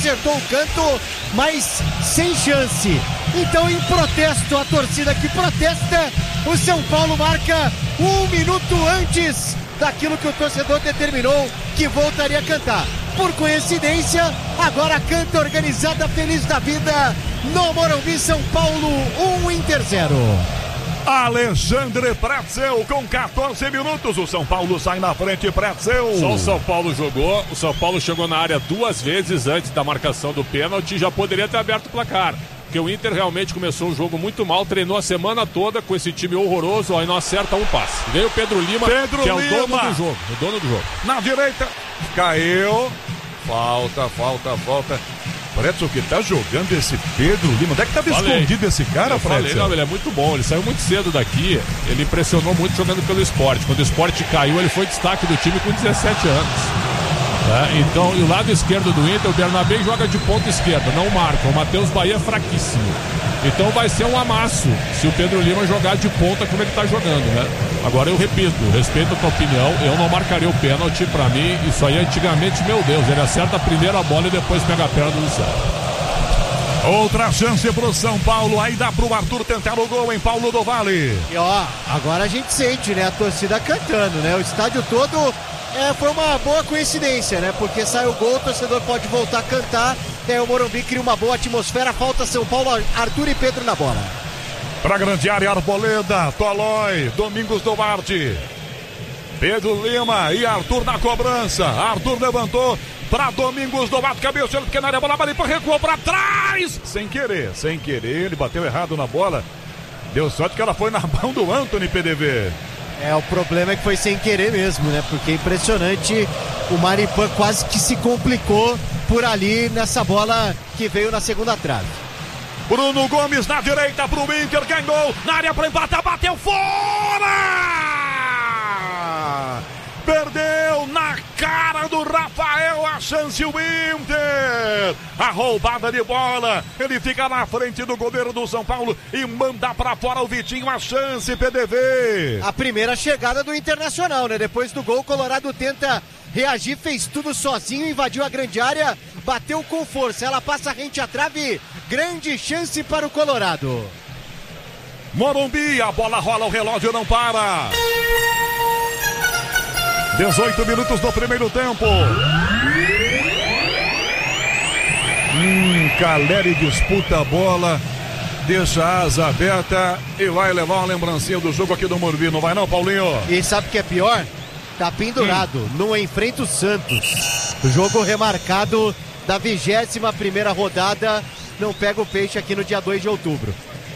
acertou o canto, mas sem chance. Então, em protesto, a torcida que protesta, o São Paulo marca 1 minuto antes daquilo que o torcedor determinou que voltaria a cantar. Por coincidência, agora canta organizada, feliz da vida, no Morumbi. São Paulo 1, Inter 0. Alexandre Pretzel com 14 minutos. O São Paulo sai na frente, Pretzel. Só o São Paulo jogou. O São Paulo chegou na área 2 vezes antes da marcação do pênalti e já poderia ter aberto o placar. Porque o Inter realmente começou o jogo muito mal, treinou a semana toda com esse time horroroso, aí não acerta um passe. Veio o Pedro Lima, que é o dono do jogo. O dono do jogo. Na direita, caiu. Falta. Pretzel, que tá jogando esse Pedro Lima. Onde é que tava escondido esse cara, Pretzel? Não, ele é muito bom, ele saiu muito cedo daqui, ele impressionou muito jogando pelo Sport. Quando o Sport caiu, ele foi destaque do time com 17 anos. Então, e o lado esquerdo do Inter, o Bernabé joga de ponta esquerda, não marca. O Matheus Bahia é fraquíssimo. Então vai ser um amasso se o Pedro Lima jogar de ponta como ele tá jogando, né? Agora eu repito, respeito a tua opinião, eu não marcaria o pênalti. Pra mim, isso aí antigamente, meu Deus, ele acerta a primeira bola e depois pega a perna do céu. Outra chance pro São Paulo, aí dá pro Arthur tentar o gol em Paulo do Vale. E ó, agora a gente sente, né, a torcida cantando, né? O estádio todo foi uma boa coincidência, né? Porque sai o gol, o torcedor pode voltar a cantar, o Morumbi cria uma boa atmosfera, falta São Paulo, Arthur e Pedro na bola. Pra grande área, Arboleda, Tolói, Domingos Duarte, Pedro Lima e Arthur na cobrança. Arthur levantou pra Domingos Duarte, cabeça pequena área, bola recuou pra trás, sem querer, ele bateu errado na bola, deu sorte que ela foi na mão do Anthony, PDV. O problema é que foi sem querer mesmo, né? Porque é impressionante, o Maripan quase que se complicou por ali nessa bola que veio na segunda trave. Bruno Gomes na direita pro Inter, ganhou na área pra empatar, bateu fora! Perdeu na cara do Rafael a chance, o Inter. A roubada de bola, ele fica na frente do goleiro do São Paulo e manda pra fora o Vitinho, a chance, PDV. A primeira chegada do Internacional, né? Depois do gol, o Colorado tenta reagir, fez tudo sozinho, invadiu a grande área, bateu com força, ela passa rente à trave, grande chance para o Colorado. Morumbi, a bola rola, o relógio não para. 18 minutos do primeiro tempo. Caleri disputa a bola, deixa a asa aberta e vai levar uma lembrancinha do jogo aqui do Morumbi, não vai não, Paulinho? E sabe o que é pior? Tá pendurado, não enfrenta o Santos. Jogo remarcado da 21ª rodada, não pega o peixe aqui no dia 2 de outubro.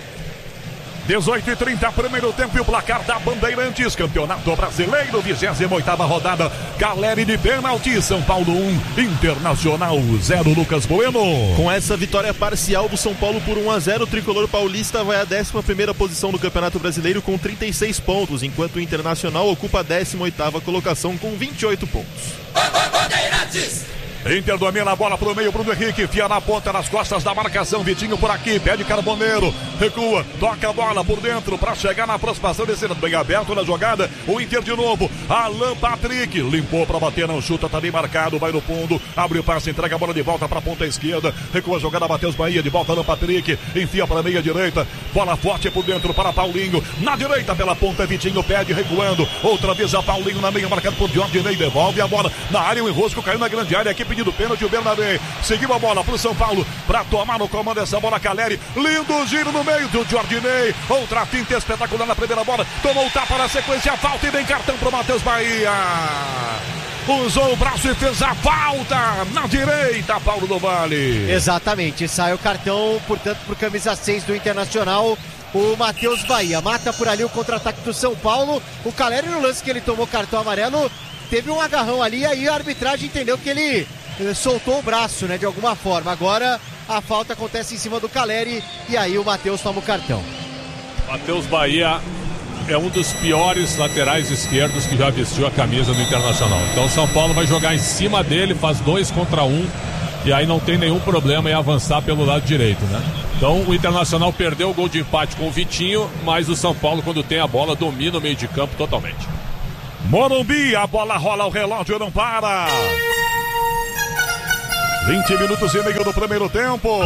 18h30, primeiro tempo e o placar da Bandeirantes, Campeonato Brasileiro, 28ª rodada, Caleri de pênalti, São Paulo 1, Internacional 0, Lucas Bueno. Com essa vitória parcial do São Paulo por 1-0, o tricolor paulista vai à 11ª posição no Campeonato Brasileiro com 36 pontos, enquanto o Internacional ocupa a 18ª colocação com 28 pontos. Bandeirantes! Inter domina a bola pro meio, Bruno Henrique, fia na ponta, nas costas da marcação, Vitinho por aqui, pede Carboneiro, recua, toca a bola por dentro para chegar na aproximação, descendo bem aberto na jogada, o Inter de novo, Alan Patrick, limpou para bater, não chuta, tá bem marcado, vai no fundo, abre o passe, entrega a bola de volta pra ponta esquerda, recua a jogada, Matheus Bahia, de volta Alan Patrick, enfia para meia direita, bola forte por dentro para Paulinho, na direita pela ponta, Vitinho pede, recuando, outra vez a Paulinho na meia, marcado por Jorginei, devolve a bola na área, o Enrosco caiu na grande área, aqui pedindo pênalti, o Bernabé seguiu a bola pro São Paulo para tomar no comando essa bola, Caleri, lindo giro no meio do Jorginei, outra finta espetacular na primeira bola, tomou o tapa na sequência, falta e vem cartão pro Matheus Bahia, usou o braço e fez a falta na direita, Paulo do Vale. Exatamente, sai o cartão, portanto, por camisa 6 do Internacional, o Matheus Bahia, mata por ali o contra-ataque do São Paulo, o Caleri no lance que ele tomou cartão amarelo, teve um agarrão ali, aí a arbitragem entendeu que ele soltou o braço, né, de alguma forma. Agora a falta acontece em cima do Caleri e aí o Matheus toma o cartão. Matheus Bahia é um dos piores laterais esquerdos que já vestiu a camisa do Internacional. Então o São Paulo vai jogar em cima dele, faz 2 contra 1 e aí não tem nenhum problema em avançar pelo lado direito, né? Então o Internacional perdeu o gol de empate com o Vitinho, mas o São Paulo, quando tem a bola, domina o meio de campo totalmente. Morumbi, a bola rola, o relógio não para. 20 minutos e meio do primeiro tempo.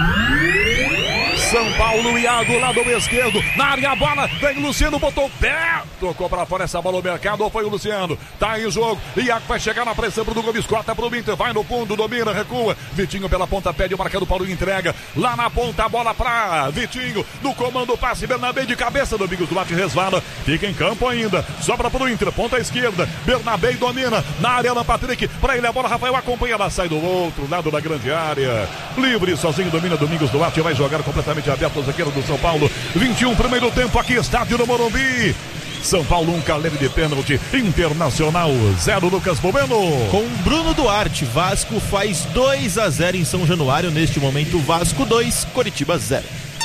São Paulo, Iago, lado esquerdo, na área a bola, vem Luciano, botou o pé, tocou pra fora essa bola, o Mercado, ou foi o Luciano, tá aí o jogo, Iago vai chegar na pressão, Bruno Gomes corta pro Inter, vai no fundo, domina, recua, Vitinho pela ponta, pede o marcado, Paulo entrega, lá na ponta, a bola pra Vitinho, no comando, passe, Bernabé de cabeça, Domingos Duarte resvala, fica em campo ainda, sobra pro Inter, ponta esquerda, Bernabé domina, na área, Alan Patrick, pra ele a bola, Rafael acompanha, ela sai do outro lado da grande área, livre, sozinho, domina, Domingos Duarte, vai jogar completamente aberto o zagueiro do São Paulo. 21 primeiro tempo aqui, estádio do Morumbi. São Paulo, um Caleri de pênalti. Internacional 0, Lucas Bobeno. Com Bruno Duarte, Vasco faz 2-0 em São Januário. Neste momento, Vasco 2, Coritiba 0.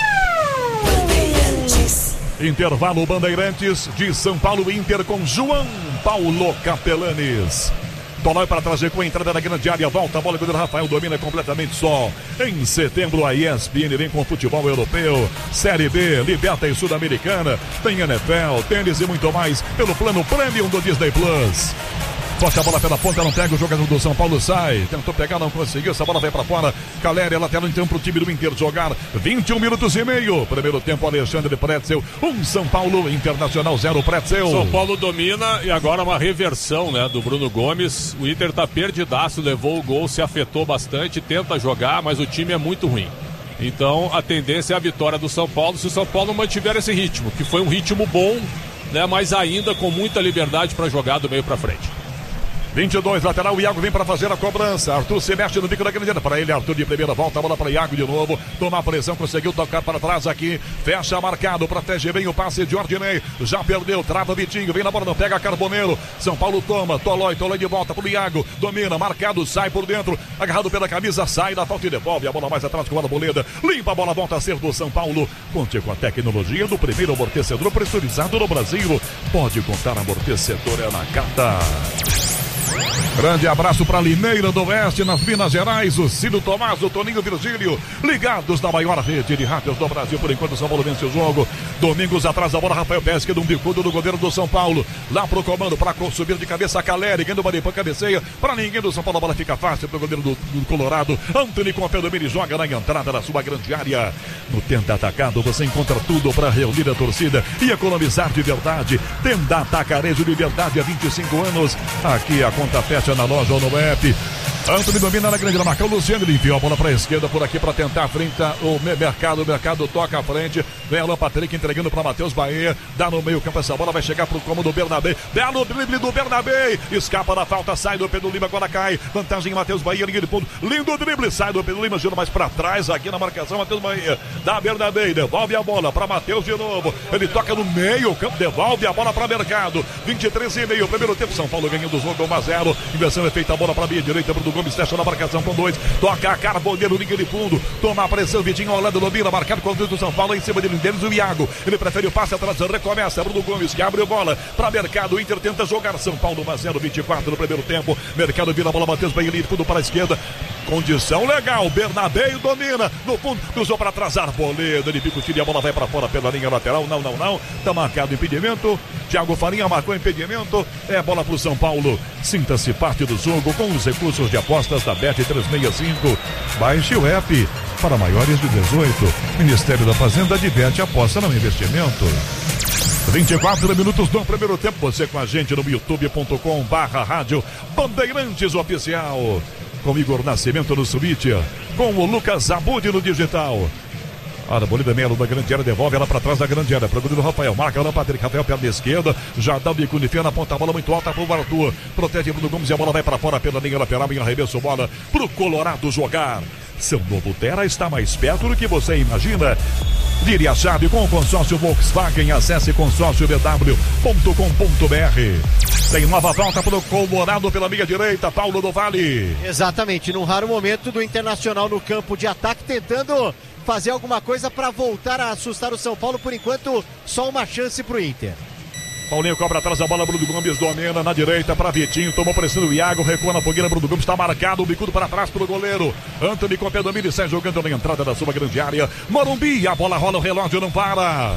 Intervalo Bandeirantes de São Paulo, Inter com João Paulo Capelanes. Tolói para trazer com a entrada da grande área, volta a bola, o Rafael domina completamente só. Em setembro a ESPN vem com futebol europeu, Série B, Liberta e Sul-Americana, tem NFL, tênis e muito mais pelo plano Premium do Disney Plus. Bota a bola pela ponta, não pega, o jogador do São Paulo sai, tentou pegar, não conseguiu, essa bola vai pra fora, Caleri, lateral então pro time do Inter jogar, 21 minutos e meio, primeiro tempo, Alexandre Pretzel, São Paulo, Internacional 0, Pretzel. São Paulo domina e agora uma reversão, né, do Bruno Gomes, o Inter tá perdidaço, levou o gol, se afetou bastante, tenta jogar, mas o time é muito ruim. Então a tendência é a vitória do São Paulo, se o São Paulo mantiver esse ritmo, que foi um ritmo bom, né, mas ainda com muita liberdade para jogar do meio para frente. 22, lateral, o Iago vem para fazer a cobrança. Arthur se mexe no bico da grande área. Para ele, Arthur de primeira, volta a bola para Iago de novo. Toma a pressão, conseguiu tocar para trás aqui. Fecha marcado, protege bem o passe de Ordinei. Já perdeu, trava Vitinho, vem na bola, não pega Carboneiro. São Paulo toma, Tolói de volta para o Iago. Domina, marcado, sai por dentro. Agarrado pela camisa, sai da falta e devolve. A bola mais atrás com a Arboleda. Limpa a bola, volta a ser do São Paulo. Conte com a tecnologia do primeiro amortecedor pressurizado no Brasil. Pode contar, amortecedor é na carta. Grande abraço para Limeira do Oeste, nas Minas Gerais, o Ciro Tomás, o Toninho Virgílio, ligados na maior rede de rádios do Brasil. Por enquanto o São Paulo vence o jogo. Domingos atrás da bola, Rafael Pesque, de um bicudo do goleiro do São Paulo. Lá pro comando, para subir de cabeça, Caleri, ganhando o Maripã, cabeceia. Para ninguém do São Paulo, a bola fica fácil pro goleiro do Colorado. Antony com a Peldomini joga na entrada da sua grande área. No Tenda Atacado você encontra tudo para reunir a torcida e economizar de verdade. Tenda Atacarejo de verdade há 25 anos. Aqui a conta fecha na loja ou no app. Antony domina na grande marca, o Luciano, ele enviou a bola para a esquerda por aqui para tentar frente o Mercado toca à frente, vem Alan Patrick entregando para Matheus Bahia, dá no meio campo essa bola, vai chegar pro cômodo do Bernabé, belo drible do Bernabé, escapa da falta, sai do Pedro Lima, agora cai, vantagem em Matheus Bahia, linha de fundo, lindo drible, sai do Pedro Lima, gira mais para trás aqui na marcação, Matheus Bahia, dá Bernabé, devolve a bola para Matheus de novo, ele toca no meio campo, devolve a bola para Mercado, 23,5, primeiro tempo, São Paulo ganhando o jogo 1-0, inversão é feita, a bola para a meia direita, Bruno Gomes fecha na marcação com 2, toca a Carboneiro, linha de fundo, toma a pressão, Vitinho Orlando domina, marcado com o do São Paulo, em cima dele, o Iago, ele prefere o passe atrás, recomeça, Bruno Gomes que abre a bola para Mercado, Inter tenta jogar, São Paulo 1-0, 24 no primeiro tempo, Mercado vira a bola, Matheus Bahia, linha de fundo para a esquerda, condição legal, Bernabé domina, no fundo, cruzou para trás, Arboleda, ele pica o tiro e a bola vai para fora pela linha lateral, não, tá marcado impedimento, Thiago Farinha marcou impedimento, é bola pro São Paulo, sinta-se parte do jogo com os recursos de apostas da Bet365, baixe o app para maiores de 18, Ministério da Fazenda diverte a aposta no investimento. 24 minutos do primeiro tempo, você com a gente no youtube.com/rádio Bandeirantes Oficial, com Igor Nascimento no Switch, com o Lucas Abud no digital. A Arboleda Melo da grande área, devolve ela para trás da grande área, para o goleiro Rafael, marca o Patrick, Rafael perna esquerda, já dá o bico de fé na ponta, a bola muito alta para o Arthur, protege Bruno Gomes e a bola vai para fora pela linha lateral, em arremesso, bola para o Colorado jogar. Seu novo Terra está mais perto do que você imagina. Vire a chave com o consórcio Volkswagen, acesse consórciobw.com.br. Tem nova volta para o Colorado pela meia direita, Paulo do Vale. Exatamente, num raro momento do Internacional no campo de ataque, tentando fazer alguma coisa para voltar a assustar o São Paulo. Por enquanto, só uma chance pro Inter. Paulinho cobra atrás da bola, Bruno Gomes domina na direita para Vitinho, tomou pressão do Iago, recua na fogueira, Bruno Gomes está marcado, o bicudo para trás pro goleiro, Antony com a Peldomini sai jogando na entrada da sua grande área, Morumbi, a bola rola, o relógio não para.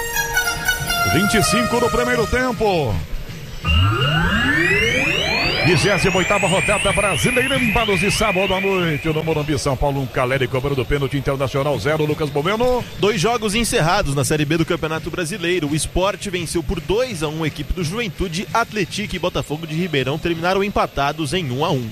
25 no primeiro tempo. 28ª rodada brasileira, embalos de sábado à noite. No Morumbi, São Paulo, Caleri cobrando pênalti, Internacional 0, Lucas Bomeno. 2 jogos encerrados na Série B do Campeonato Brasileiro. O Sport venceu por 2-1 a equipe do Juventude. Atlético e Botafogo de Ribeirão terminaram empatados em 1-1.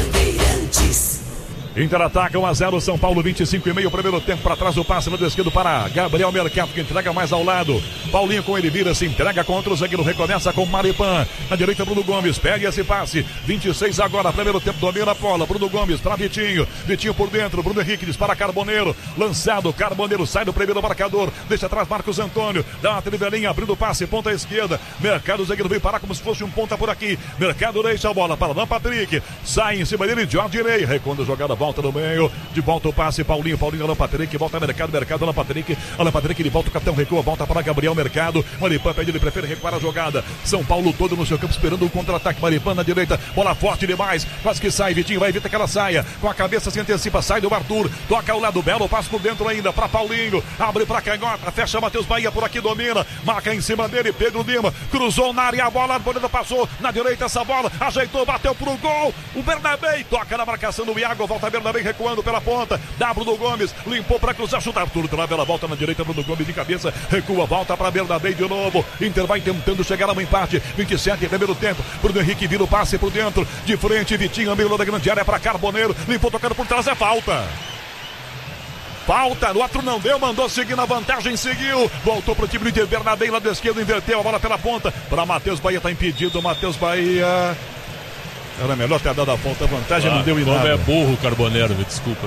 Inter ataca 1-0, São Paulo 25,5, primeiro tempo para trás, o passe no esquerdo para Gabriel Mercado, que entrega mais ao lado. Paulinho com ele vira, se entrega contra o zagueiro, recomeça com Maripan. Na direita, Bruno Gomes, pega esse passe. 26 agora, primeiro tempo, domina a bola. Bruno Gomes para Vitinho. Vitinho por dentro, Bruno Henrique dispara Carboneiro. Lançado, Carboneiro sai do primeiro marcador. Deixa atrás Marcos Antônio. Dá uma trivelinha, abrindo o passe, ponta esquerda. Mercado, o zagueiro vem parar como se fosse um ponta por aqui. Mercado deixa a bola para Alan Patrick. Sai em cima dele, Jorge Ney. Reconda a jogada. Volta no meio, de volta o passe, Paulinho, Alan Patrick, volta Mercado, Alan Patrick, ele volta, o capitão recua, volta para Gabriel Mercado, Maripan pede, ele prefere recuar a jogada, São Paulo todo no seu campo esperando o contra-ataque, Maripan na direita, bola forte demais, quase que sai, Vitinho vai, evita que ela saia, com a cabeça se antecipa, sai do Arthur, toca ao lado, belo passo por dentro ainda, para Paulinho, abre para canhota, fecha Matheus Bahia por aqui, domina, marca em cima dele, Pedro Lima, cruzou na área, a bola, a Arboleda passou, na direita essa bola, ajeitou, bateu pro gol, o Bernabé toca na marcação do Iago, volta Bernabé recuando pela ponta, dá Bruno Gomes, limpou para cruzar, chuta Arthur, travela, volta na direita, Bruno Gomes de cabeça, recua, volta para Bernabé de novo, Inter vai tentando chegar a um empate, 27 primeiro tempo, Bruno Henrique vira o passe por dentro, de frente, Vitinho, meio da grande área para Carboneiro, limpou tocando por trás, é falta. Falta, o outro não deu, mandou seguir na vantagem, seguiu, voltou pro time de Bernabé, lado esquerdo, inverteu a bola pela ponta, para Matheus Bahia, tá impedido, Matheus Bahia... Era melhor ter dado a ponta, a vantagem não deu em nada. É burro, Carboneiro, me desculpa.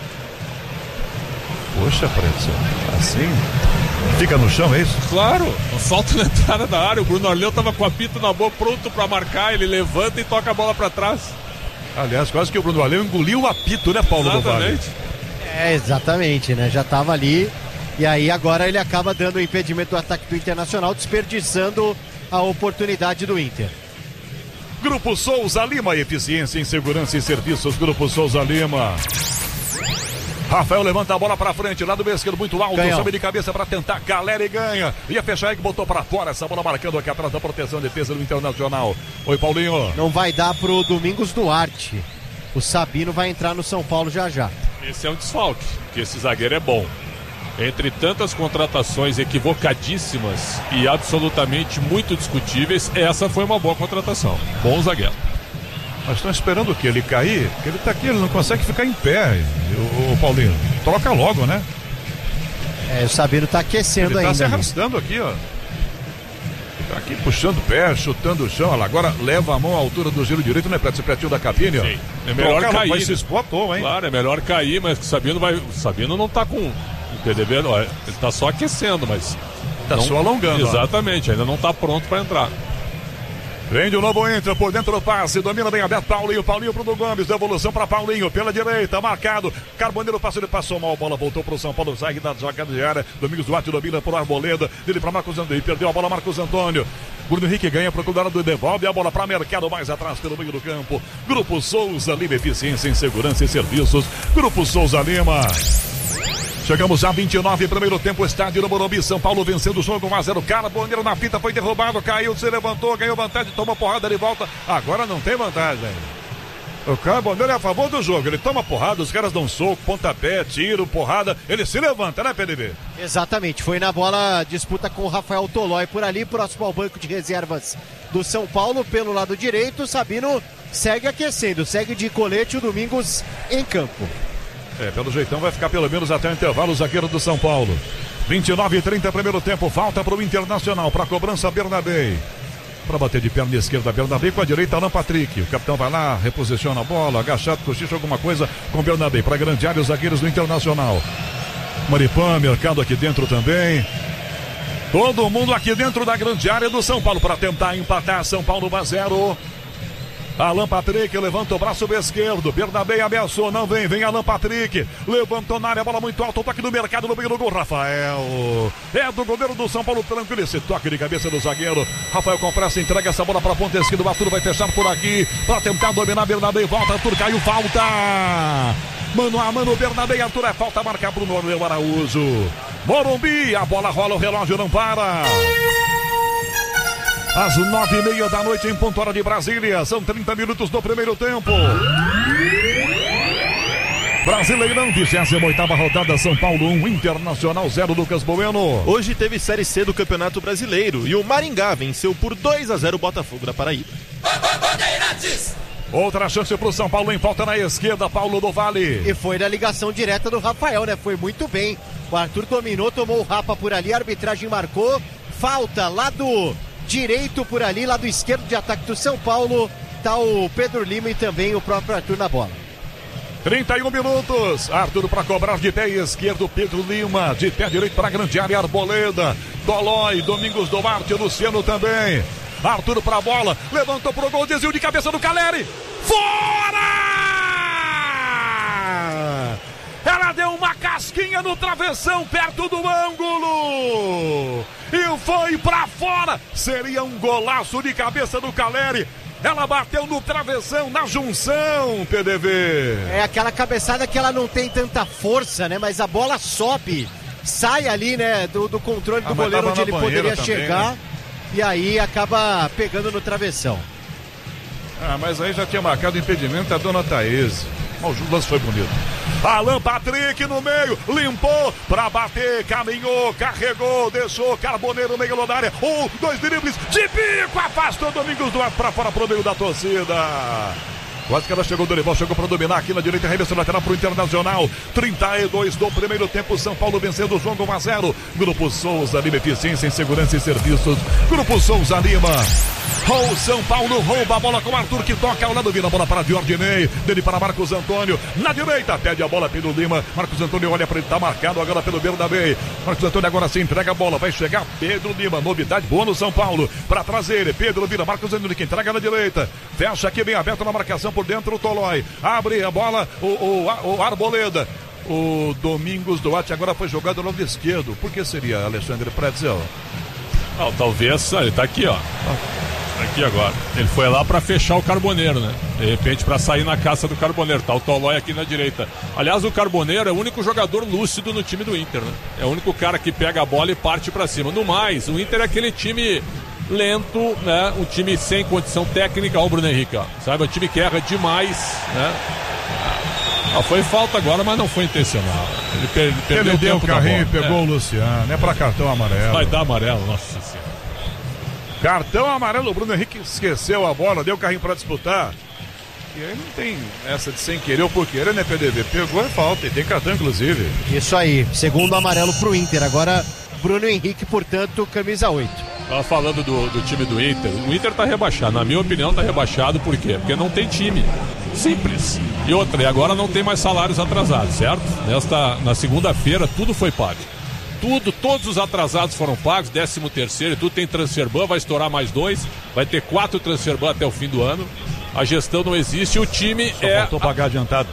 Poxa, Preto, assim? Fica no chão, é isso? Claro, falta na entrada da área, o Bruno Arleu tava com a pita na boca, pronto pra marcar, ele levanta e toca a bola pra trás. Aliás, quase que o Bruno Arleu engoliu o apito, né, Paulo do Vale? Exatamente, né, já tava ali, e aí agora ele acaba dando o impedimento do ataque do Internacional, desperdiçando a oportunidade do Inter. Grupo Souza Lima, eficiência em segurança e serviços. Grupo Souza Lima. Rafael levanta a bola pra frente, lado do esquerdo muito alto, sobe de cabeça pra tentar, galera e ganha. Ia fechar aí que botou pra fora, essa bola marcando aqui atrás da proteção, defesa do Internacional. Oi, Paulinho. Não vai dar pro Domingos Duarte. O Sabino vai entrar no São Paulo já já. Esse é um desfalque, porque esse zagueiro é bom. Entre tantas contratações equivocadíssimas e absolutamente muito discutíveis, essa foi uma boa contratação. Bom zagueiro. Mas estão esperando o quê? Ele cair? Porque ele tá aqui, ele não consegue ficar em pé. O Paulinho, troca logo, né? O Sabino tá aquecendo ainda. Ele tá se arrastando aqui, ó. Tá aqui puxando o pé, chutando o chão. Agora leva a mão à altura do giro direito, né, Preto? Esse pretinho da cabine, ó. Sim. É melhor cair. Vai se expor à toa, hein? Claro, é melhor cair, mas o Sabino vai. O Sabino não tá com. PDB, ele tá só aquecendo, mas tá só alongando. Exatamente, ainda não tá pronto para entrar. Vem de novo, entra por dentro do passe, domina bem aberto, Paulinho pro Bruno Gomes, devolução para Paulinho, pela direita, marcado, Carboneiro passou, ele passou mal, a bola voltou pro São Paulo, sai da jogada de área, Domingos Duarte domina por Arboleda, dele para Marcos Antônio, perdeu a bola Marcos Antônio, Bruno Henrique ganha para o cuidado, devolve a bola para Mercado, mais atrás pelo meio do campo, Grupo Souza Lima, eficiência em segurança e serviços, Grupo Souza Lima. Chegamos a 29, primeiro tempo, estádio no Morumbi, São Paulo vencendo o jogo 1-0, Carboneiro na fita, foi derrubado, caiu, se levantou, ganhou vantagem, tomou porrada de volta, agora não tem vantagem. O Carboneiro é a favor do jogo, ele toma porrada, os caras dão soco, pontapé, tiro, porrada, ele se levanta, né, PDB? Exatamente, foi na bola, disputa com o Rafael Tolói por ali, próximo ao banco de reservas do São Paulo, pelo lado direito, o Sabino segue aquecendo, segue de colete o Domingos em campo. Pelo jeitão vai ficar pelo menos até o intervalo, o zagueiro do São Paulo. 29:30, primeiro tempo, falta para o Internacional, para a cobrança Bernabé. Para bater de perna esquerda, Bernabé, com a direita, Alan Patrick. O capitão vai lá, reposiciona a bola, agachado, cochicha alguma coisa com Bernabé. Para grande área, os zagueiros do Internacional. Maripan, Mercado aqui dentro também. Todo mundo aqui dentro da grande área do São Paulo para tentar empatar. São Paulo 1-0. Alan Patrick levanta o braço esquerdo, Bernabé ameaçou, não vem Alan Patrick, levantou na área, bola muito alta, o toque do Mercado no meio do gol, Rafael, é do goleiro do São Paulo, tranquilo, esse toque de cabeça do zagueiro, Rafael com pressa, entrega essa bola para a ponta esquerda, o Arthur vai fechar por aqui, para tentar dominar, Bernabé, volta, Arthur caiu, falta, mano a mano, Bernabé, Arthur, é falta, marca Bruno Arleu Araújo, Morumbi, a bola rola, o relógio não para. Às 9:30 da noite em ponto hora de Brasília. São 30 minutos do primeiro tempo. Brasileirão, 28ª rodada, São Paulo 1, Internacional 0, Lucas Bueno. Hoje teve Série C do Campeonato Brasileiro e o Maringá venceu por 2-0 o Botafogo da Paraíba. Outra chance pro São Paulo em falta na esquerda, Paulo do Vale. E foi na ligação direta do Rafael, né? Foi muito bem. O Arthur dominou, tomou o Rapa por ali, a arbitragem marcou. Falta lado direito por ali, lado esquerdo de ataque do São Paulo. Tá o Pedro Lima e também o próprio Arthur na bola. 31 minutos, Arthur para cobrar de pé esquerdo, Pedro Lima, de pé direito para a grande área, Arboleda, Dolói, Domingos Duarte, Luciano também. Arthur para a bola, levantou pro gol, desvio de cabeça do Caleri, fora! Ela deu uma casquinha no travessão, perto do ângulo, e foi para fora, seria um golaço de cabeça do Caleri. Ela bateu no travessão, na junção, PDV. É aquela cabeçada que ela não tem tanta força, né? Mas a bola sobe, sai ali, né? Do controle do goleiro onde ele poderia chegar, né? E aí acaba pegando no travessão. Mas aí já tinha marcado impedimento a dona Thaís. O lance foi bonito. Alan Patrick no meio, limpou pra bater, caminhou, carregou, deixou Carboneiro meio da área. 1, 2 dribles, de bico, afastou Domingos Duarte pra fora pro meio da torcida. Quase que ela chegou, Dorival chegou para dominar aqui na direita, arremesso lateral para o Internacional. 32 do primeiro tempo, São Paulo vencendo o jogo 1-0. Grupo Souza Lima, eficiência em segurança e serviços. Grupo Souza Lima. O São Paulo rouba a bola com o Arthur, que toca ao lado, vira a bola para Diordinei, dele para Marcos Antônio, na direita, pede a bola pelo Lima, Marcos Antônio olha para ele, tá marcado agora pelo Bernabé, Marcos Antônio agora sim entrega a bola, vai chegar Pedro Lima, novidade boa no São Paulo, para trazer, Pedro vira, Marcos Antônio que entrega na direita, fecha aqui bem aberto na marcação por dentro, o Tolói, abre a bola, o Arboleda, o Domingos Duarte agora foi jogado no lado esquerdo, por que seria Alexandre Pretzel? Talvez, ele tá aqui, ó. Aqui agora, ele foi lá pra fechar o Carboneiro, né? De repente pra sair na caça do Carboneiro, tá o Tolói aqui na direita. Aliás, o Carboneiro é o único jogador lúcido no time do Inter, né? É o único cara que pega a bola e parte pra cima. No mais, o Inter é aquele time lento, né? Um time sem condição técnica, ó o Bruno Henrique, ó. Sabe, um time que erra demais, né? Foi falta agora, mas não foi intencional. Ele deu o carrinho e pegou o Luciano, é pra cartão amarelo. Vai dar amarelo, nossa senhora. Cartão amarelo, o Bruno Henrique esqueceu a bola, deu o carrinho pra disputar. E aí não tem essa de sem querer ou por querer, né, PDV? Pegou é falta e tem cartão, inclusive. Isso aí, segundo amarelo pro Inter. Agora, Bruno Henrique, portanto, camisa 8. Tava falando do time do Inter. O Inter tá rebaixado, na minha opinião tá rebaixado, por quê? Porque não tem time. Simples. E outra, e agora não tem mais salários atrasados, certo? Na segunda-feira tudo foi pago. Todos os atrasados foram pagos, 13º e tudo, tem transferban, vai estourar mais 2, vai ter 4 transferban até o fim do ano. A gestão não existe, o time Só faltou pagar adiantado.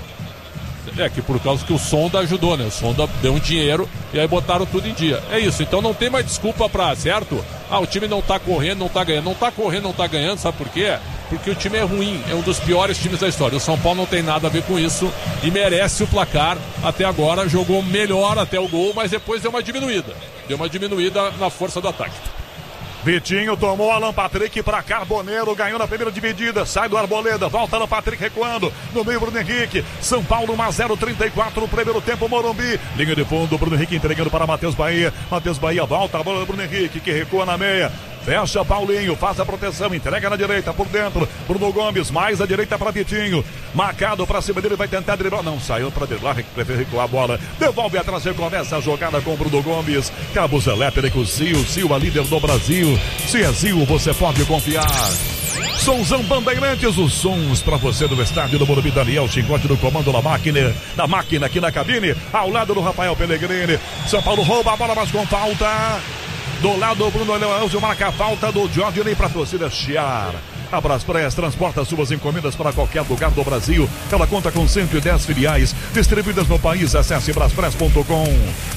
É que por causa que o Sonda ajudou, né? O Sonda deu um dinheiro e aí botaram tudo em dia. É isso, então não tem mais desculpa pra, certo? O time não tá correndo, não tá ganhando. Não tá correndo, não tá ganhando, sabe por quê? Porque o time é ruim, é um dos piores times da história. O São Paulo não tem nada a ver com isso e merece o placar. Até agora jogou melhor até o gol, mas depois deu uma diminuída. Deu uma diminuída na força do ataque. Vitinho tomou Alan Patrick para Carboneiro, ganhou na primeira dividida, sai do Arboleda, volta Alan Patrick recuando, no meio Bruno Henrique, São Paulo 1-0, 34 no primeiro tempo, Morumbi, linha de fundo, Bruno Henrique entregando para Matheus Bahia volta a bola do Bruno Henrique, que recua na meia, fecha Paulinho, faz a proteção, entrega na direita, por dentro, Bruno Gomes, mais à direita para Vitinho, marcado para cima dele, vai tentar driblar, não, saiu para driblar, prefere recuar a bola, devolve atrás, recomeça a jogada com o Bruno Gomes, Cabo Zelépere com o Sil, a líder do Brasil, se é Sil, você pode confiar. Souzão Bandeirantes, os sons para você do estádio do Morumbi, Daniel Chincote do comando da máquina aqui na cabine, ao lado do Rafael Pellegrini, São Paulo rouba a bola, mas com falta. Do lado do Bruno Leãozinho, marca a falta do Diordinei para a torcida chiar. A Braspress transporta suas encomendas para qualquer lugar do Brasil. Ela conta com 110 filiais distribuídas no país. Acesse braspress.com.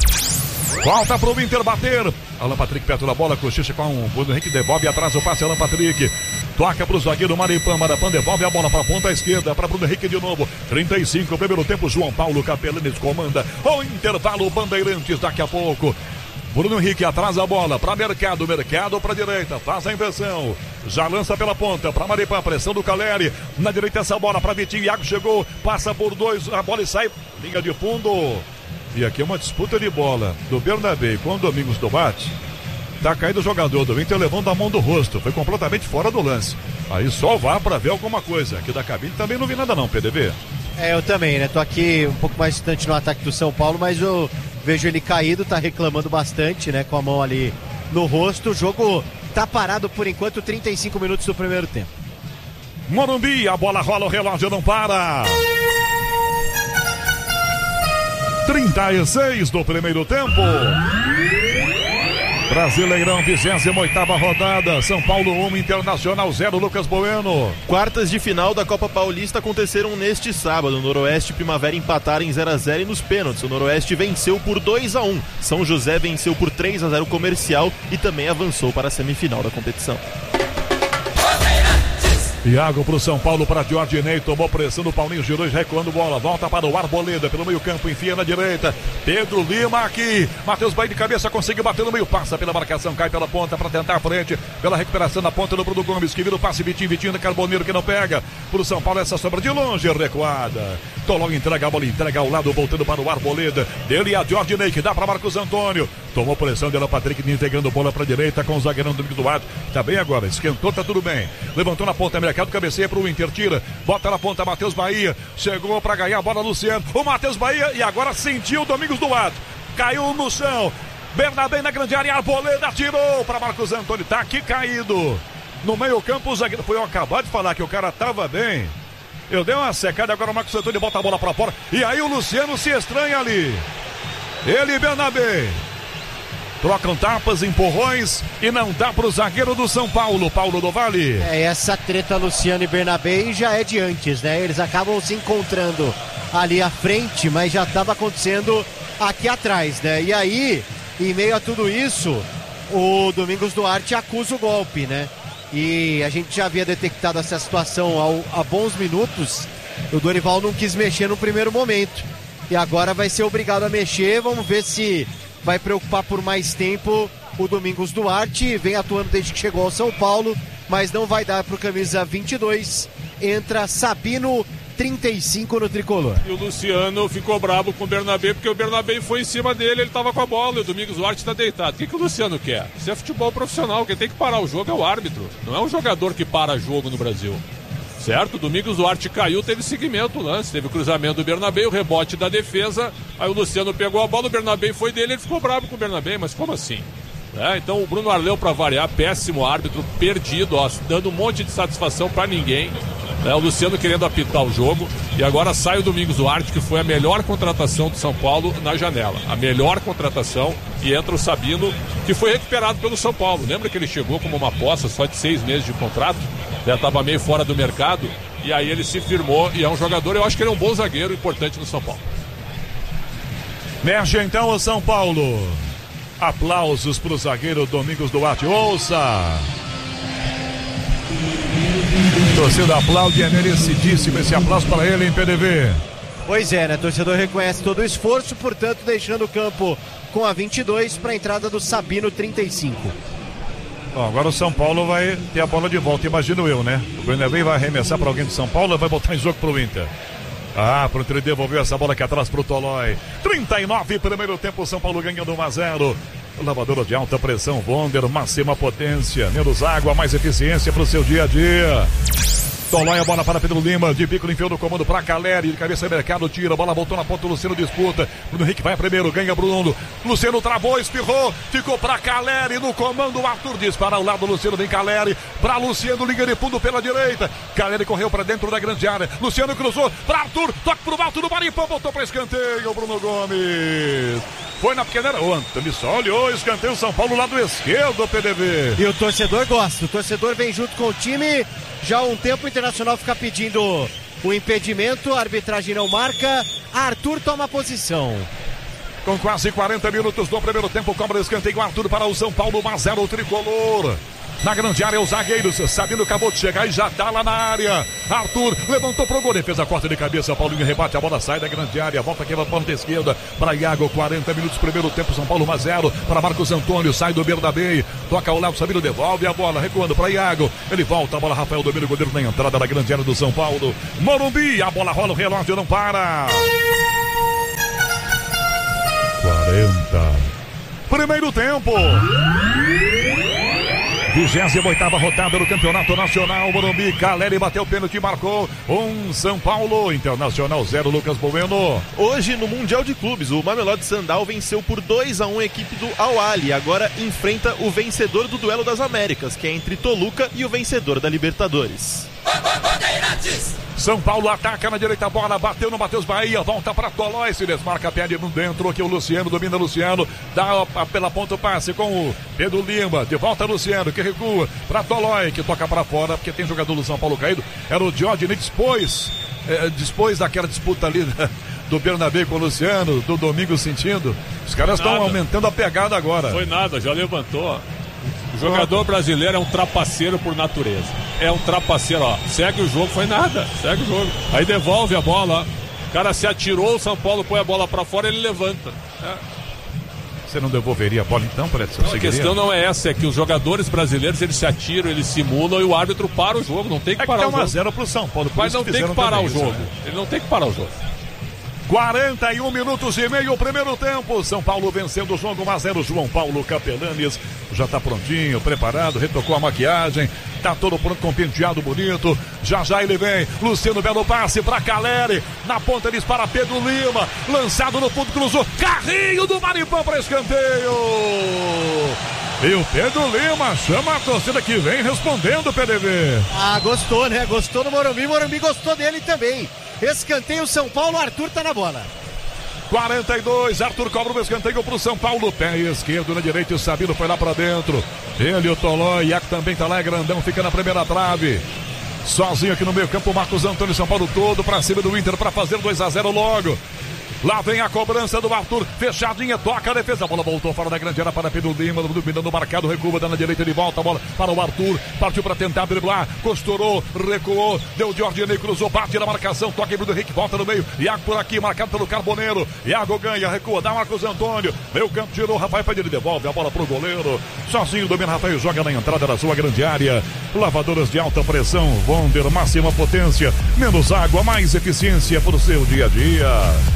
Falta para o Inter bater. Alan Patrick perto da bola, cochicha com o Bruno Henrique, devolve atrás o passe, Alan Patrick. Toca para o zagueiro Maripan devolve a bola para a ponta esquerda, para Bruno Henrique de novo. 35, primeiro tempo, João Paulo Capelanes comanda. O intervalo, Bandeirantes, daqui a pouco. Bruno Henrique atrasa a bola para Mercado para direita, faz a inversão, já lança pela ponta para Maripã, pressão do Caleri, na direita essa bola para Vitinho, Iago chegou, passa por 2, a bola e sai, linha de fundo. E aqui é uma disputa de bola do Bernabé com o Domingos Duarte. Tá caído o jogador do Inter levando a mão do rosto, foi completamente fora do lance. Aí só vá para ver alguma coisa. Aqui da cabine também não vi nada não, PDV. Eu também, né? Tô aqui um pouco mais distante no ataque do São Paulo, mas eu vejo ele caído, tá reclamando bastante, né? Com a mão ali no rosto. O jogo tá parado por enquanto, 35 minutos do primeiro tempo. Morumbi, a bola rola, o relógio não para. 36 do primeiro tempo. Brasileirão, 28ª rodada, São Paulo 1, Internacional 0, Lucas Bueno. Quartas de final da Copa Paulista aconteceram neste sábado. Noroeste e Primavera empataram em 0-0 e nos pênaltis. O Noroeste venceu por 2-1. São José venceu por 3-0 Comercial e também avançou para a semifinal da competição. Iago pro São Paulo, para Diordinei, tomou pressão do Paulinho, girou recuando bola, volta para o Arboleda, pelo meio campo, enfia na direita, Pedro Lima aqui, Matheus Bahia de cabeça, conseguiu bater no meio, passa pela marcação, cai pela ponta para tentar a frente, pela recuperação na ponta do Bruno Gomes, que vira o passe, Vitinho da Carboneiro, que não pega, pro São Paulo essa sobra de longe, recuada, Tolong entrega a bola, entrega ao lado, voltando para o Arboleda, dele a Diordinei, que dá para Marcos Antônio, tomou pressão dela, Patrick, integrando bola para direita, com o zagueirão do Domingos Duarte, tá bem agora, esquentou, tá tudo bem, levantou na ponta, mercado, cabeceia pro Inter, tira, bota na ponta, Matheus Bahia, chegou para ganhar a bola, Luciano, o Matheus Bahia, e agora sentiu o Domingos Duarte, caiu no chão, Bernabé na grande área, Arboleda tirou para Marcos Antônio, tá aqui caído, no meio campo, o zagueiro, foi eu acabar de falar que o cara tava bem, eu dei uma secada, agora o Marcos Antônio bota a bola para fora, e aí o Luciano se estranha ali, ele e Bernabé, trocam tapas, empurrões e não dá pro zagueiro do São Paulo, Paulo do Vale. Essa treta Luciano e Bernabé já é de antes, né? Eles acabam se encontrando ali à frente, mas já estava acontecendo aqui atrás, né? E aí, em meio a tudo isso, o Domingos Duarte acusa o golpe, né? E a gente já havia detectado essa situação há bons minutos. O Dorival não quis mexer no primeiro momento. E agora vai ser obrigado a mexer, vamos ver se vai preocupar por mais tempo o Domingos Duarte, vem atuando desde que chegou ao São Paulo, mas não vai dar pro camisa 22, entra Sabino, 35 no tricolor. E o Luciano ficou bravo com o Bernabé, porque o Bernabé foi em cima dele, ele tava com a bola, e o Domingos Duarte tá deitado. O que o Luciano quer? Isso é futebol profissional, quem tem que parar o jogo é o árbitro, não é um jogador que para jogo no Brasil. Certo? Domingos Duarte caiu, teve seguimento o lance, teve o cruzamento do Bernabé, o rebote da defesa, aí o Luciano pegou a bola, o Bernabé foi dele, ele ficou bravo com o Bernabé, mas como assim? Então o Bruno Arleu, para variar, péssimo árbitro, perdido, ó, dando um monte de satisfação para ninguém, o Luciano querendo apitar o jogo, e agora sai o Domingos Duarte, que foi a melhor contratação do São Paulo na janela, a melhor contratação, e entra o Sabino, que foi recuperado pelo São Paulo. Lembra que ele chegou como uma aposta só de 6 meses de contrato? Já estava meio fora do mercado, e aí ele se firmou e é um jogador, eu acho que ele é um bom zagueiro importante no São Paulo. Mexe então o São Paulo. Aplausos para o zagueiro Domingos Duarte. Ouça! Torcida aplaude, é merecidíssimo esse aplauso para ele em PDV. Pois é, né? Torcedor reconhece todo o esforço, portanto deixando o campo com a 22 para a entrada do Sabino, 35. Bom, agora o São Paulo vai ter a bola de volta, imagino eu, né? O Bernabé vai arremessar para alguém do São Paulo, vai botar em jogo para o Inter. Pro Inter devolveu essa bola aqui atrás pro Tolói. 39, primeiro tempo, o São Paulo ganhando 1-0. Lavadora de alta pressão, Wonder, máxima potência, menos água, mais eficiência pro seu dia a dia. Tolói, a bola para Pedro Lima, de bico enfiou no comando para Caleri, de cabeça Mercado, tira, a bola voltou na ponta, o Luciano disputa, Bruno Henrique vai primeiro, ganha Bruno, Luciano travou, espirrou, ficou para Caleri no comando, o Arthur dispara ao lado, Luciano vem Caleri, para Luciano, liga de fundo pela direita, Caleri correu para dentro da grande área, Luciano cruzou para Arthur, toque pro alto do Maripã, voltou para escanteio, Bruno Gomes. Foi na pequena, o Antônio só olhou, escanteio São Paulo, lado esquerdo, PDV. E o torcedor gosta, o torcedor vem junto com o time, já há um tempo o Internacional fica pedindo o impedimento, a arbitragem não marca, Arthur toma posição. Com quase 40 minutos do primeiro tempo, cobra escanteio, Arthur para o São Paulo, 1-0 o tricolor. Na grande área, os zagueiros. Sabino acabou de chegar e já tá lá na área. Arthur levantou pro gol. Defesa corta de cabeça. Paulinho rebate. A bola sai da grande área. Volta aqui na ponta esquerda. Para Iago. 40 minutos. Primeiro tempo. São Paulo 1-0. Para Marcos Antônio. Sai do Bernabé. Toca ao lado. Sabino devolve a bola. Recuando para Iago. Ele volta. A bola. Rafael Domínio. Goleiro na entrada da grande área do São Paulo. Morumbi. A bola rola. O relógio não para. 40. Primeiro tempo. 28ª rodada do Campeonato Nacional. Morumbi, Caleri bateu o pênalti e marcou. São Paulo, Internacional 0, Lucas Bueno. Hoje no Mundial de Clubes, o Mamelodi Sandal venceu por 2-1 a equipe do Al-Ahly. Agora enfrenta o vencedor do Duelo das Américas, que é entre Toluca e o vencedor da Libertadores. São Paulo ataca na direita, a bola bateu no Matheus Bahia, volta para Tolói, se desmarca, pede no dentro, aqui o Luciano, domina o Luciano, dá pela ponta o passe com o Pedro Lima, de volta Luciano, que recua para Tolói, que toca para fora, porque tem jogador do São Paulo caído, era o Jorge depois daquela disputa ali do Bernabé com o Luciano, do Domingos sentindo, os caras estão aumentando a pegada agora. Foi nada, já levantou. O jogador brasileiro é um trapaceiro por natureza. É um trapaceiro, ó. Segue o jogo, foi nada. Segue o jogo. Aí devolve a bola. O cara se atirou, o São Paulo põe a bola pra fora e ele levanta. Você não devolveria a bola então, Preto? A questão não é essa, é que os jogadores brasileiros, eles se atiram, eles simulam e o árbitro para o jogo. Não tem que parar o jogo. 1-0 pro São Paulo. Mas não tem que parar o jogo. Ele não tem que parar o jogo. 41 minutos e meio, o primeiro tempo. São Paulo vencendo o jogo 1-0. João Paulo Capelanes já está prontinho, preparado, retocou a maquiagem, tá todo pronto com penteado bonito. Já ele vem. Luciano, belo passe para Caleri. Na ponta eles para Pedro Lima. Lançado no fundo, cruzou. Carrinho do Maripão para escanteio. E o Pedro Lima chama a torcida que vem respondendo, PDV. Gostou, né? Gostou do Morumbi. Morumbi gostou dele também. Escanteio São Paulo, Arthur tá na bola. 42, Arthur cobra o escanteio pro São Paulo, pé esquerdo na direita, o Sabino foi lá pra dentro. Ele, o Toló, Iaco também tá lá, é grandão, fica na primeira trave. Sozinho aqui no meio campo, Marcos Antônio, São Paulo todo pra cima do Inter pra fazer 2-0 logo. Lá vem a cobrança do Arthur, fechadinha, toca a defesa, a bola voltou fora da grande área para Pedro Lima, dominando o marcado, recua, dá na direita, de volta, a bola para o Arthur, partiu para tentar driblar, costurou, recuou, deu de Jorginei, cruzou, bate na marcação, toca em Bruno Henrique, volta no meio, Iago por aqui, marcado pelo Carboneiro, Iago ganha, recua, dá Marcos Antônio, meio campo, tirou, Rafael Pedro, devolve a bola pro goleiro, sozinho, domina Rafael, joga na entrada da sua grande área, lavadoras de alta pressão, Wonder, máxima potência, menos água, mais eficiência para o seu dia a dia.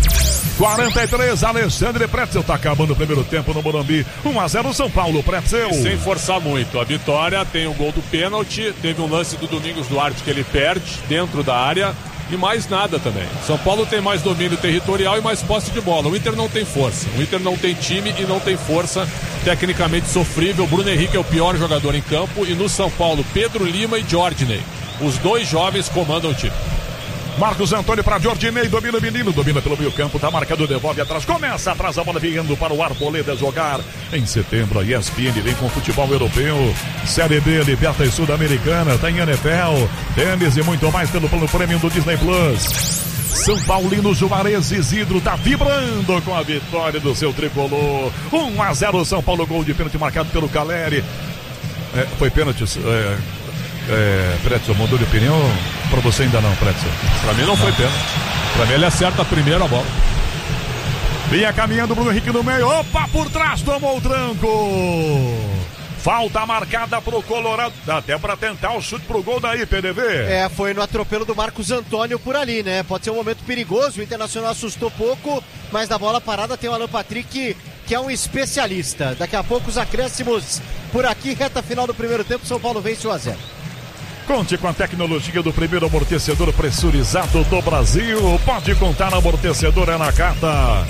43, Alexandre Pretzel tá acabando o primeiro tempo no Morumbi. 1-0 São Paulo, Pretzel. Sem forçar muito. A vitória tem o gol do pênalti, teve um lance do Domingos Duarte que ele perde dentro da área e mais nada também. São Paulo tem mais domínio territorial e mais posse de bola. O Inter não tem força. O Inter não tem time e não tem força, tecnicamente sofrível. Bruno Henrique é o pior jogador em campo e no São Paulo, Pedro Lima e Jorginei. Os dois jovens comandam o time. Marcos Antônio para Jorginei, domina o menino, domina pelo meio campo, tá marcado, devolve atrás, começa atrás, a bola vindo para o Arboleda jogar. Em setembro a ESPN vem com futebol europeu, Série B, Libertadores Sul-Americana, tem NFL, tênis e muito mais pelo plano premium do Disney Plus. São Paulino Juarez Isidro tá vibrando com a vitória do seu tricolor. 1-0 São Paulo, gol de pênalti marcado pelo Caleri. Foi pênalti, Pretzel, mudou de opinião? Pra você ainda não, Pretzel? Pra mim não foi pênalti. Pra mim ele acerta a primeira bola. Vinha caminhando Bruno Henrique no meio. Opa, por trás, tomou o tranco. Falta marcada pro Colorado. Dá até pra tentar o chute pro gol daí, PDV. Foi no atropelo do Marcos Antônio por ali, né? Pode ser um momento perigoso. O Internacional assustou pouco, mas na bola parada tem o Alan Patrick, que é um especialista. Daqui a pouco os acréscimos por aqui, reta final do primeiro tempo. São Paulo vence 1-0. Conte com a tecnologia do primeiro amortecedor pressurizado do Brasil. Pode contar, amortecedor é na carta.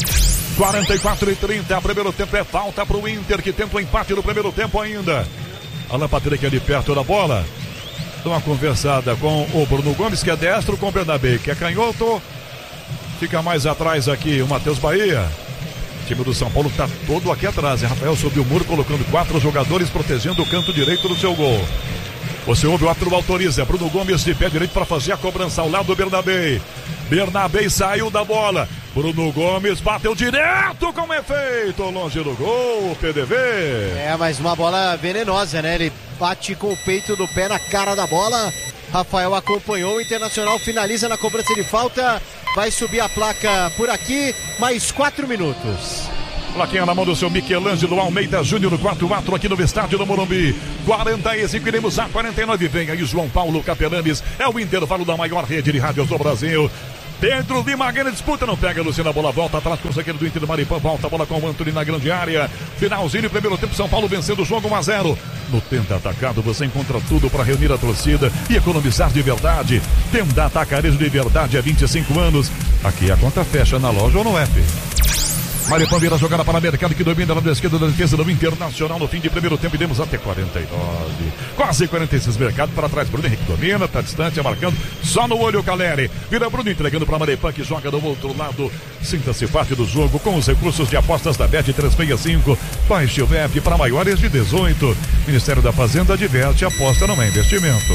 44-30, primeiro tempo é falta para o Inter, que tenta o empate no primeiro tempo ainda. Alan Patrick ali perto da bola. Dá uma conversada com o Bruno Gomes, que é destro, com o Bernabé, que é canhoto. Fica mais atrás aqui o Matheus Bahia. O time do São Paulo está todo aqui atrás. Rafael subiu o muro, colocando 4 jogadores, protegendo o canto direito do seu gol. Você ouve, o árbitro autoriza, Bruno Gomes de pé direito para fazer a cobrança ao lado do Bernabé. Bernabé saiu da bola, Bruno Gomes bateu direto com efeito, longe do gol, PDV. Mas uma bola venenosa, né? Ele bate com o peito do pé na cara da bola. Rafael acompanhou, o Internacional finaliza na cobrança de falta. Vai subir a placa por aqui, mais 4 minutos. Plaquinha na mão do seu Michelangelo Almeida Júnior, 4-4 aqui no estádio do Morumbi. 45, iremos a 49. Vem aí João Paulo Capelanes. É o intervalo da maior rede de rádios do Brasil. Pedro Lima ganha disputa, não pega, Luciano, a bola volta atrás com o zagueiro do Inter do Maripã, volta a bola com o Antony na grande área. Finalzinho, primeiro tempo, São Paulo vencendo o jogo 1-0. No Tenda Atacado você encontra tudo para reunir a torcida e economizar de verdade. Tenda Atacarejo de verdade há 25 anos. Aqui a conta fecha na loja ou no app. Maripã vira a jogada para o Mercado, que domina na esquerda da defesa do Internacional no fim de primeiro tempo. E demos até 49. Quase 46. Mercado para trás. Bruno Henrique domina, está distante, marcando. Só no olho o Caleri. Vira Bruno entregando para Maripã, que joga do outro lado. Sinta-se parte do jogo com os recursos de apostas da Bet 365. Baixe o app para maiores de 18. Ministério da Fazenda adverte: aposta não é investimento.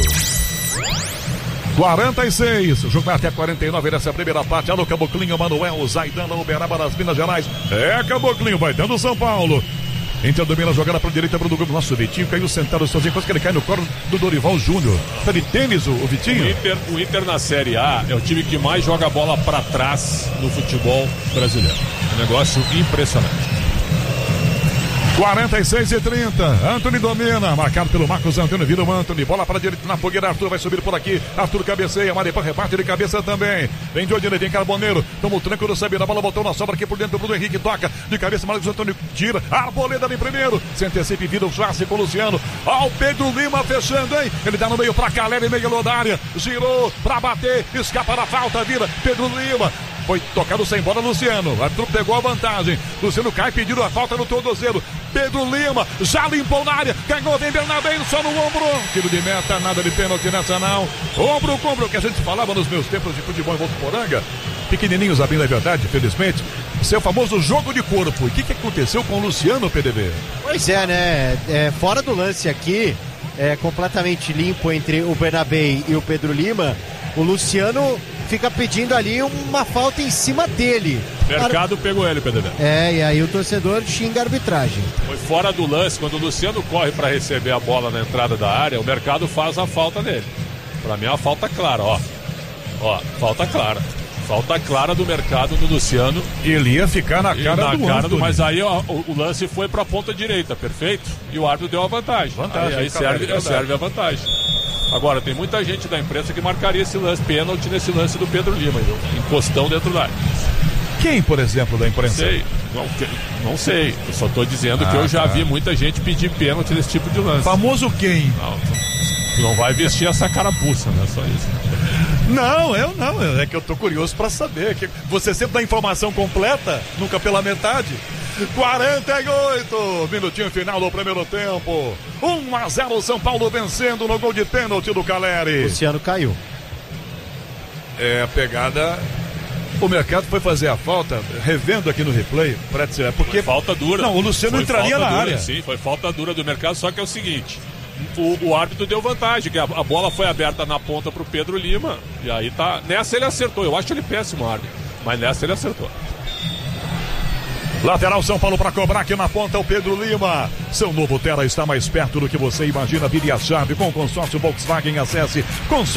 46, jogo até 49 nessa primeira parte. Alô, Caboclinho, Manuel, Zaidana, Uberaba das Minas Gerais. Caboclinho, vai dando São Paulo. Inter domina a jogada para a direita, Bruno Gomes. Nosso Vitinho caiu sentado sozinho, quase que ele cai no colo do Dorival Júnior. Tá de tênis o Vitinho? O Inter na Série A é o time que mais joga a bola para trás no futebol brasileiro. Um negócio impressionante. 46-30, Antony domina, marcado pelo Marcos Antônio, vira o Antony, bola para a direita na fogueira, Arthur vai subir por aqui, Arthur cabeceia, Maripã rebate de cabeça também, vem de onde ele vem Carboneiro, toma o tranco do Sabino, a bola voltou na sobra aqui por dentro, Bruno Henrique toca, de cabeça, Marcos Antônio tira, Arboleda ali primeiro, se antecipa e vira o Schwarze com o Luciano, ó o Pedro Lima fechando, hein, ele dá no meio pra Caleri, meio da área, girou pra bater, escapa da falta, vira Pedro Lima. Foi tocado sem bola, Luciano. Arthur pegou a vantagem. Luciano cai, pedindo a falta no tornozelo. Pedro Lima já limpou na área. Ganhou, vem Bernabé só no ombro. Tiro de meta, nada de pênalti nessa não. Ombro com ombro, que a gente falava nos meus tempos de futebol em Votuporanga. Pequenininhos abrindo a verdade, felizmente. Seu famoso jogo de corpo. E o que aconteceu com o Luciano, PDV? Pois é, né? Fora do lance aqui, completamente limpo entre o Bernabé e o Pedro Lima. O Luciano fica pedindo ali uma falta em cima dele. Mercado pegou ele, Pedro. E aí o torcedor xinga a arbitragem. Foi fora do lance, quando o Luciano corre para receber a bola na entrada da área, o Mercado faz a falta dele. Pra mim é uma falta clara, ó. Falta clara. Falta clara do Mercado no Luciano. Ele ia ficar na cara do mas aí o lance foi pra ponta direita, perfeito? E o árbitro deu a vantagem. Aí serve a vantagem. Agora, tem muita gente da imprensa que marcaria esse lance, pênalti nesse lance do Pedro Lima, viu? Encostão dentro da área. Quem, por exemplo, da imprensa? Não sei. Eu só tô dizendo que eu já vi muita gente pedir pênalti nesse tipo de lance. Famoso quem? Tu não vai vestir essa carapuça, né? Só isso. Não, eu não. É que eu tô curioso pra saber. Que você sempre dá informação completa, nunca pela metade. 48, minutinho final do primeiro tempo. 1-0, São Paulo vencendo no gol de pênalti do Caleri. Luciano caiu. A pegada. O Mercado foi fazer a falta, revendo aqui no replay, porque foi falta dura. Não, o Luciano entraria na área. Sim, foi falta dura do Mercado, só que é o seguinte, o árbitro deu vantagem, que a bola foi aberta na ponta pro Pedro Lima, e aí tá, nessa ele acertou, eu acho ele péssimo árbitro, mas nessa ele acertou. Lateral São Paulo para cobrar aqui na ponta o Pedro Lima. Seu novo Terra está mais perto do que você imagina. Vire a chave com o consórcio Volkswagen. Acesse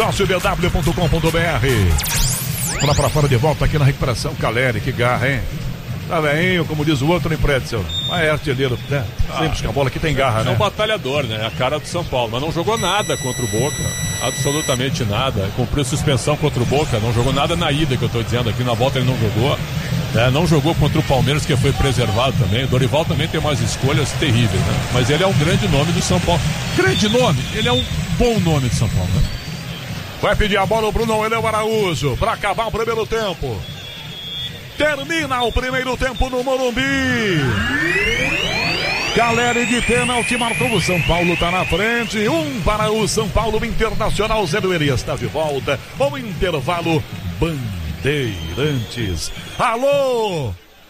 consórciobw.com.br. Bola para fora de volta aqui na recuperação. Caleri, que garra, hein? Tá veinho, como diz o outro em Pretzel. Mas é artilheiro, né? Sempre que a bola aqui tem garra, né? É um batalhador, né? A cara do São Paulo. Mas não jogou nada contra o Boca. Absolutamente nada. Cumpriu suspensão contra o Boca. Não jogou nada na ida, que eu tô dizendo aqui. Na volta ele não jogou. Não jogou contra o Palmeiras, que foi preservado também. O Dorival também tem umas escolhas terríveis, né? Mas ele é um grande nome do São Paulo. Grande nome? Ele é um bom nome de São Paulo, né? Vai pedir a bola o Bruno Eléo Araújo para acabar o primeiro tempo. Termina o primeiro tempo no Morumbi. Caleri de pênalti marcou. O São Paulo tá na frente. 1 para o São Paulo. Internacional. Zé Lueria está de volta. O intervalo Bandeirantes. Alô,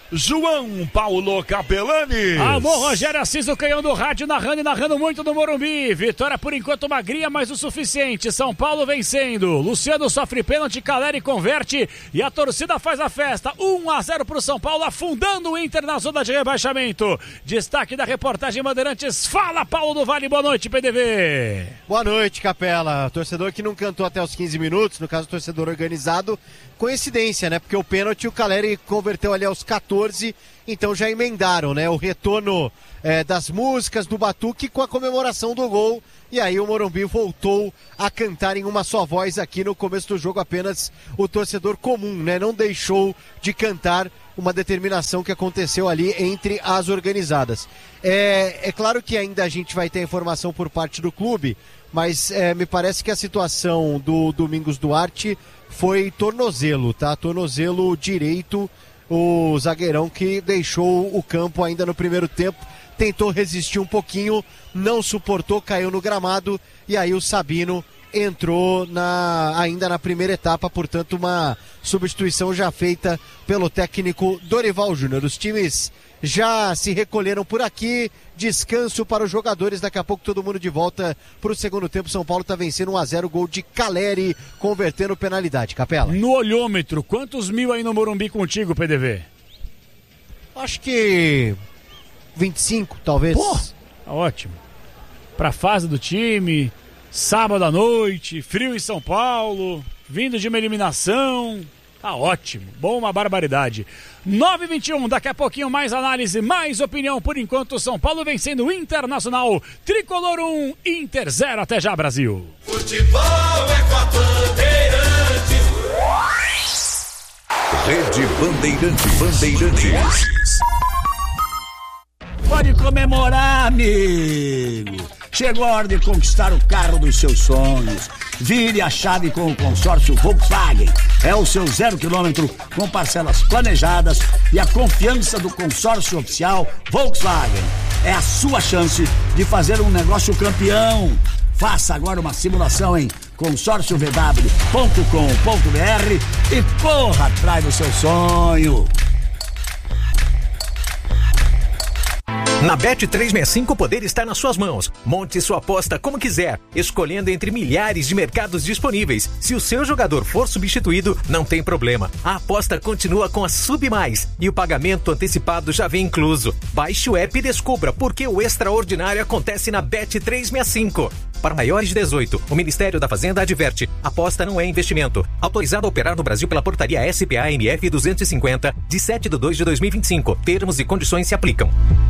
João Paulo Capelani. Alô, Rogério Assis, o canhão do rádio, narrando muito no Morumbi. Vitória por enquanto magria, mas o suficiente. São Paulo vencendo. Luciano sofre pênalti, Caleri converte e a torcida faz a festa. 1-0 pro São Paulo, afundando o Inter na zona de rebaixamento. Destaque da reportagem Bandeirantes. Fala, Paulo do Vale. Boa noite, PDV. Boa noite, Capela. Torcedor que não cantou até os 15 minutos, no caso, torcedor organizado. Coincidência, né? Porque o pênalti o Caleri converteu ali aos 14, então já emendaram, né? O retorno das músicas do batuque com a comemoração do gol. E aí o Morumbi voltou a cantar em uma só voz aqui no começo do jogo, apenas o torcedor comum, né? Não deixou de cantar, uma determinação que aconteceu ali entre as organizadas. É claro que ainda a gente vai ter informação por parte do clube, mas me parece que a situação do Domingos Duarte foi tornozelo, tá? Tornozelo direito, o zagueirão que deixou o campo ainda no primeiro tempo, tentou resistir um pouquinho, não suportou, caiu no gramado e aí o Sabino entrou ainda na primeira etapa, portanto uma substituição já feita pelo técnico Dorival Júnior. Os times já se recolheram por aqui, descanso para os jogadores, daqui a pouco todo mundo de volta para o segundo tempo. São Paulo está vencendo 1-0, gol de Caleri, convertendo penalidade. Capela. No olhômetro, quantos mil aí no Morumbi contigo, PDV? Acho que 25, talvez. Pô, tá ótimo. Pra fase do time, sábado à noite, frio em São Paulo, vindo de uma eliminação, tá ótimo, bom, uma barbaridade. 9h21, daqui a pouquinho mais análise, mais opinião. Por enquanto, São Paulo vencendo o Internacional. Tricolor 1, Inter 0. Até já, Brasil. Futebol é com a Bandeirantes. Rede Bandeirantes. Pode comemorar, amigo. Chegou a hora de conquistar o carro dos seus sonhos. Vire a chave com o consórcio Volkswagen. É o seu 0 km com parcelas planejadas e a confiança do consórcio oficial Volkswagen. É a sua chance de fazer um negócio campeão. Faça agora uma simulação em consórciovw.com.br e corra atrás do seu sonho. Na Bet365 o poder está nas suas mãos. Monte sua aposta como quiser, escolhendo entre milhares de mercados disponíveis. Se o seu jogador for substituído, não tem problema. A aposta continua com a Sub Mais e o pagamento antecipado já vem incluso. Baixe o app e descubra por que o extraordinário acontece na Bet365. Para maiores de 18, o Ministério da Fazenda adverte: aposta não é investimento. Autorizado a operar no Brasil pela portaria SPA-MF 250, de 7/2/2025. Termos e condições se aplicam.